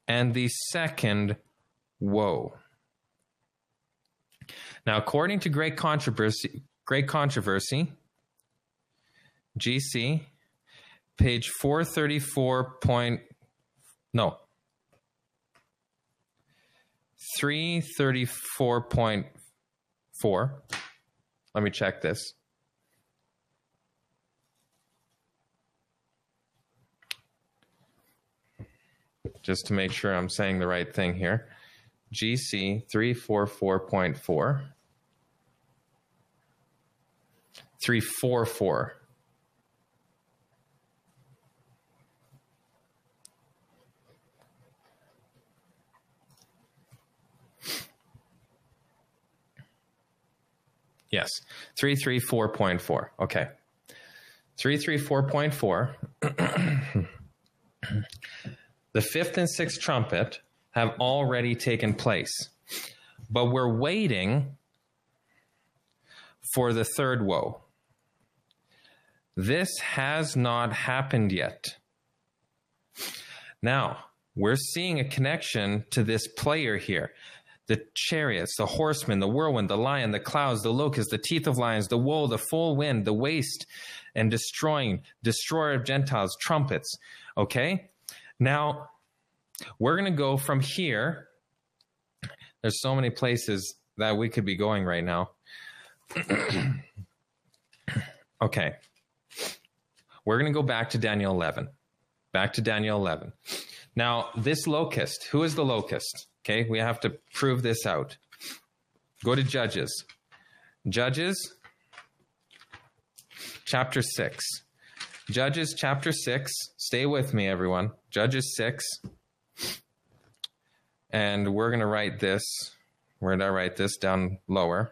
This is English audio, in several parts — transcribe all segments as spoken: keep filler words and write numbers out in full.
and the second woe. Now, according to Great Controversy, Great Controversy, G C, page four thirty-four point, no, three thirty-four point four. Let me check this. Just to make sure I'm saying the right thing here. G C three forty-four point four. three forty-four. Yes, three thirty-four point four. Okay. three thirty-four point four. The fifth and sixth trumpet have already taken place, but we're waiting for the third woe. This has not happened yet. Now, we're seeing a connection to this player here. The chariots, the horsemen, the whirlwind, the lion, the clouds, the locust, the teeth of lions, the woe, the full wind, the waste, and destroying, destroyer of Gentiles, trumpets. Okay? Now, we're going to go from here. There's so many places that we could be going right now. Okay. We're going to go back to Daniel eleven. Back to Daniel eleven. Now, this locust, who is the locust? Okay, we have to prove this out. Go to Judges. Judges, chapter six. Judges, chapter six. Stay with me, everyone. Judges six. And we're going to write this. Where did I write this? Down lower.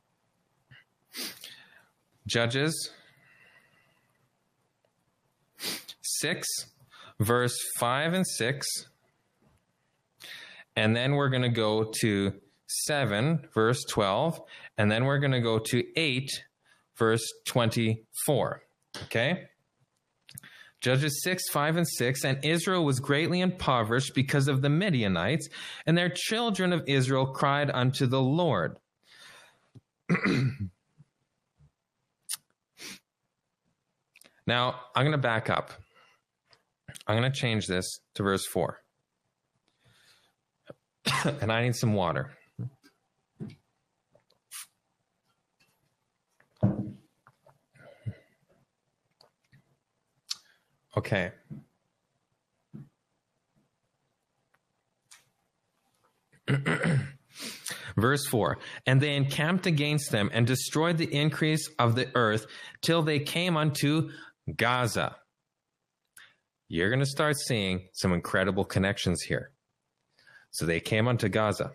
Judges six, verse five and six. And then we're going to go to seven, verse twelve. And then we're going to go to eight, verse twenty-four. Okay? Judges six, five, and six. And Israel was greatly impoverished because of the Midianites, and their children of Israel cried unto the Lord. Now, I'm going to back up. I'm going to change this to verse four. And I need some water. Okay. Verse four. And they encamped against them and destroyed the increase of the earth till they came unto Gaza. You're going to start seeing some incredible connections here. So they came unto Gaza.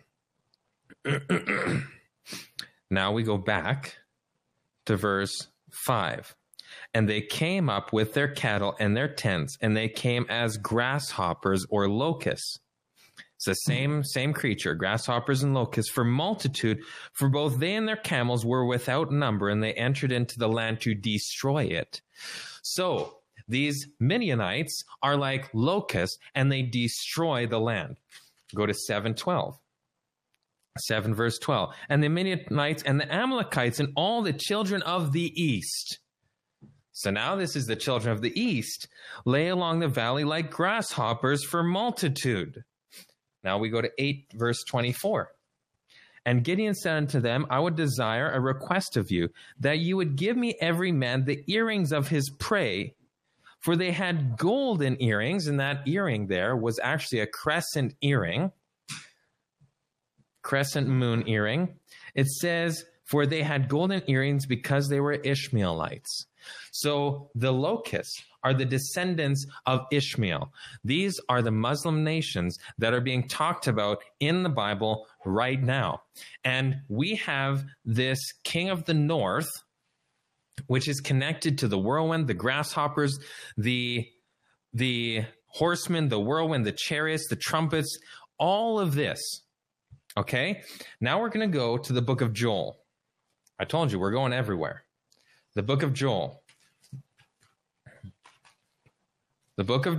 Now we go back to verse five. And they came up with their cattle and their tents, and they came as grasshoppers or locusts. It's the same, same creature, grasshoppers and locusts, for multitude, for both they and their camels were without number, and they entered into the land to destroy it. So these Midianites are like locusts, and they destroy the land. Go to seven twelve. seven verse twelve. And the Midianites and the Amalekites and all the children of the east. So now this is the children of the east, lay along the valley like grasshoppers for multitude. Now we go to eight verse twenty-four. And Gideon said unto them, I would desire a request of you, that you would give me every man the earrings of his prey. For they had golden earrings, and that earring there was actually a crescent earring. Crescent moon earring. It says, for they had golden earrings because they were Ishmaelites. So the locusts are the descendants of Ishmael. These are the Muslim nations that are being talked about in the Bible right now. And we have this king of the north, which is connected to the whirlwind, the grasshoppers, the, the horsemen, the whirlwind, the chariots, the trumpets, all of this. Okay? Now we're going to go to the book of Joel. I told you, we're going everywhere. The book of Joel. The book of